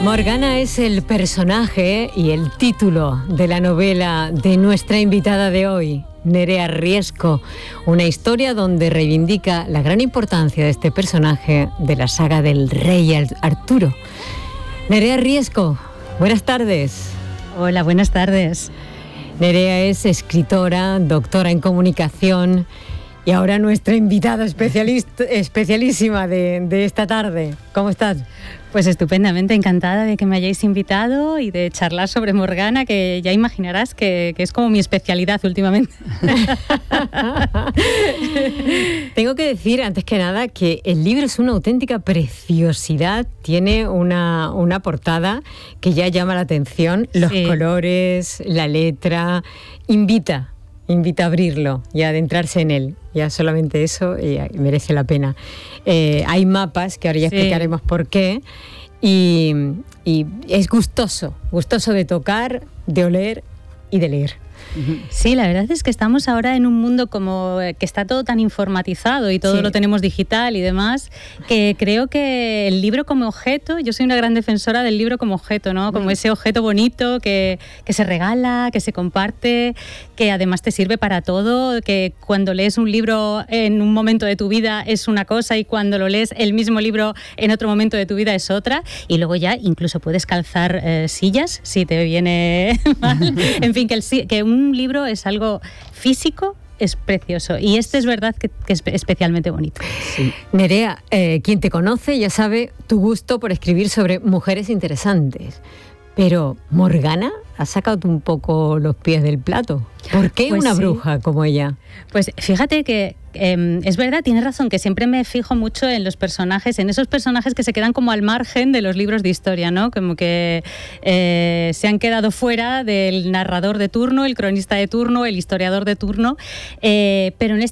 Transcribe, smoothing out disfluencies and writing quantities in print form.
Morgana es el personaje y el título de la novela de nuestra invitada de hoy, Nerea Riesco, una historia donde reivindica la gran importancia de este personaje de la saga del rey Arturo. Nerea Riesco, buenas tardes. Hola, buenas tardes. Nerea es escritora, doctora en comunicación y ahora nuestra invitada especialísima de esta tarde. ¿Cómo estás? Pues estupendamente, encantada de que me hayáis invitado y de charlar sobre Morgana, que ya imaginarás que es como mi especialidad últimamente. Tengo que decir, antes que nada, que el libro es una auténtica preciosidad. Tiene una portada que ya llama la atención. Los colores, la letra, invita a abrirlo y a adentrarse en él. Ya solamente eso merece la pena. Hay mapas, que ahora ya explicaremos por qué, y es gustoso de tocar, de oler y de leer. Sí, la verdad es que estamos ahora en un mundo como que está todo tan informatizado y todo lo tenemos digital y demás, que creo que el libro como objeto, yo soy una gran defensora del libro como objeto, ¿no? Como ese objeto bonito que se regala, que se comparte, que además te sirve para todo, que cuando lees un libro en un momento de tu vida es una cosa y cuando lo lees el mismo libro en otro momento de tu vida es otra, y luego ya incluso puedes calzar sillas si te viene mal. En fin, que un libro es algo físico, es precioso, y este es verdad que es especialmente bonito. Sí. Nerea, quien te conoce ya sabe tu gusto por escribir sobre mujeres interesantes, pero Morgana ha sacado un poco los pies del plato. ¿Por qué pues una bruja como ella? Pues fíjate que es verdad, tienes razón, que siempre me fijo mucho en los personajes, en esos personajes que se quedan como al margen de los libros de historia, ¿no? Como que se han quedado fuera del narrador de turno, el cronista de turno, el historiador de turno, pero en